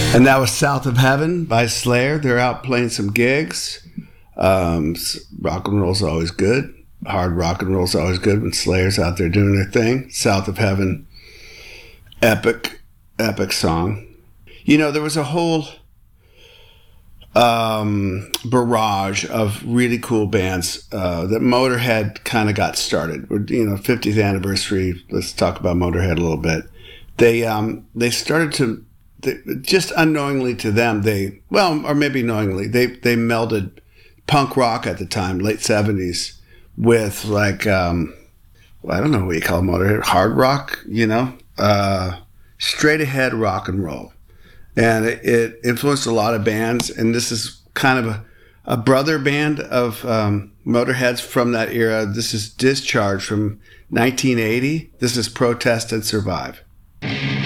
And that was South of Heaven by Slayer. They're out playing some gigs. Rock and roll's always good. Hard rock and roll's always good when Slayer's out there doing their thing. South of Heaven, epic song. You know, there was a whole barrage of really cool bands that Motorhead kind of got started. You know, 50th anniversary. Let's talk about Motorhead a little bit. They started to, just unknowingly to them, or maybe knowingly, they melded punk rock at the time, late 70s, with like, I don't know what you call Motorhead, hard rock, you know, straight ahead rock and roll. And it influenced a lot of bands. And this is kind of a brother band of Motorheads from that era. This is Discharge from 1980. This is Protest and Survive.